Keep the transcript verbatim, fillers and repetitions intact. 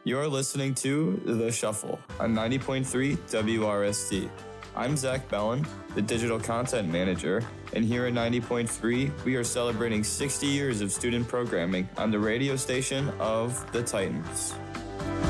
You're listening to The Shuffle on ninety point three W R S T. I'm Zach Bellin, the Digital Content Manager, and here at ninety point three, we are celebrating sixty years of student programming on the radio station of the Titans.